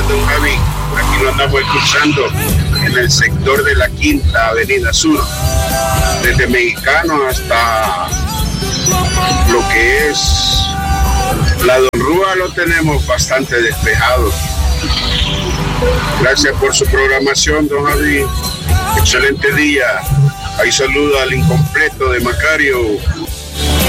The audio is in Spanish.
días, don Javi. Aquí lo andamos escuchando en el sector de la Quinta Avenida Sur, desde Mexicano hasta lo que es la Don Rúa, lo tenemos bastante despejado. Gracias por su programación, don Javi. Excelente día. Ahí saluda al incompleto de Macario.